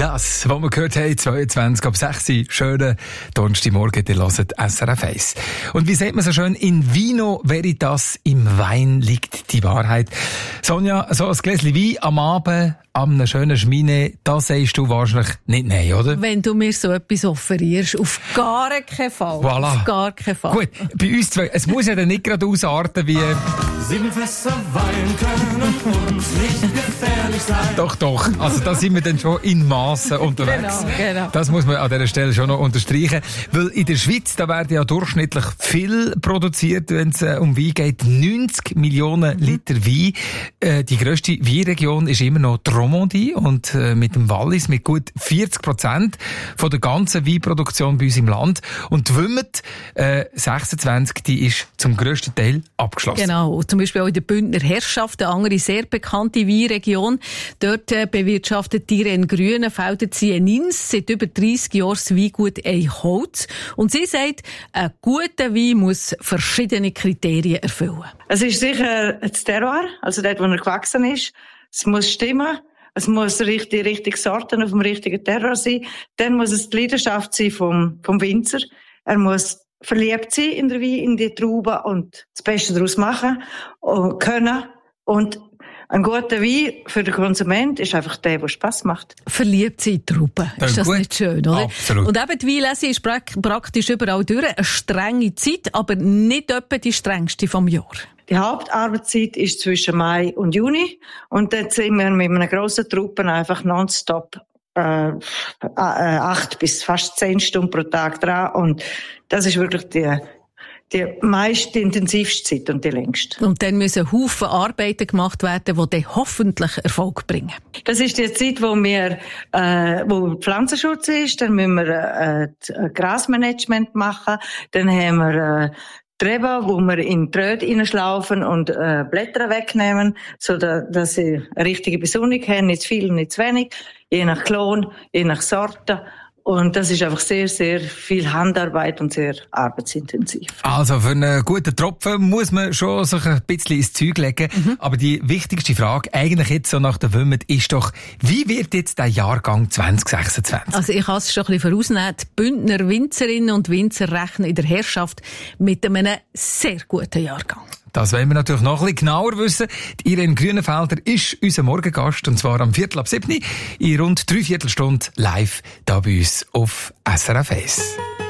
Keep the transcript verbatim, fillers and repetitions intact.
Das, was wir gehört haben, zweiundzwanzig ab sechs Uhr, schönen Donnerstagmorgen, ihr hört S R F eins. Und wie sagt man so schön, in Vino Veritas, im Wein liegt die Wahrheit. Sonja, so ein Gläschen Wein am Abend, an einem schönen Schmine, das sagst du wahrscheinlich nicht nein, oder? Wenn du mir so etwas offerierst, auf gar keinen Fall. Voilà. Auf gar keinen Fall. Gut, bei uns zwei, es muss ja dann nicht gerade ausarten wie... Sieben Fässer Wein können uns nicht gefährlich sein. Doch, doch. Also da sind wir dann schon in Massen unterwegs. Genau, genau. Das muss man an dieser Stelle schon noch unterstreichen. Weil in der Schweiz, da werden ja durchschnittlich viel produziert, wenn es äh, um Wein geht. neunzig Millionen Liter Wein. Äh, die grösste Weinregion ist immer noch die Romandie und äh, mit dem Wallis mit gut vierzig Prozent von der ganzen Weinproduktion bei uns im Land. Und die Wümmet, äh, sechsundzwanzig, die ist zum grössten Teil abgeschlossen. Genau. Zum Beispiel auch in der Bündner Herrschaft, eine andere sehr bekannte Weinregion. Dort äh, bewirtschaftet die Irene Grüne, feldet sie in Ins, seit über dreissig Jahren das Weingut Eichholz. Und sie sagt, ein guter Wein muss verschiedene Kriterien erfüllen. Es ist sicher das Terroir, also dort, wo er gewachsen ist. Es muss stimmen. Es muss die richtige Sorten auf dem richtigen Terroir sein. Dann muss es die Leidenschaft sein vom, vom Winzer. Er muss verliebt sein in der Wein, in die Trauben und das Beste daraus machen und können. Und ein guter Wein für den Konsument ist einfach der, der Spass macht. Verliebt sein in Trauben. Das ist das gut. nicht schön, oder? Absolut. Und eben die Weinlese ist praktisch überall durch. Eine strenge Zeit, aber nicht etwa die strengste vom Jahr. Die Hauptarbeitszeit ist zwischen Mai und Juni. Und dann sind wir mit einer grossen Truppe einfach nonstop äh, acht bis fast zehn Stunden pro Tag dran. Und das ist wirklich die, die meist intensivste Zeit und die längste. Und dann müssen Haufen Arbeiten gemacht werden, die dann hoffentlich Erfolg bringen. Das ist die Zeit, wo wir, äh, wo Pflanzenschutz ist. Dann müssen wir äh, Grasmanagement machen. Dann haben wir äh, Reben, wo wir in die Röhre reinschlaufen und äh, Blätter wegnehmen, so da, dass sie eine richtige Besonnung haben, nicht zu viel und nicht zu wenig, je nach Klon, je nach Sorte. Und das ist einfach sehr, sehr viel Handarbeit und sehr arbeitsintensiv. Also für einen guten Tropfen muss man schon sich ein bisschen ins Zeug legen. Mhm. Aber die wichtigste Frage, eigentlich jetzt so nach der Wümmet, ist doch, wie wird jetzt der Jahrgang zwanzig sechsundzwanzig? Also ich kann es schon ein bisschen vorausnehmen. Die Bündner Winzerinnen und Winzer rechnen in der Herrschaft mit einem sehr guten Jahrgang. Das wollen wir natürlich noch ein bisschen genauer wissen. Die Irene Grünenfelder ist unser Morgengast, und zwar am Viertel ab sieben in rund drei Viertelstunde live da bei uns auf S R F eins.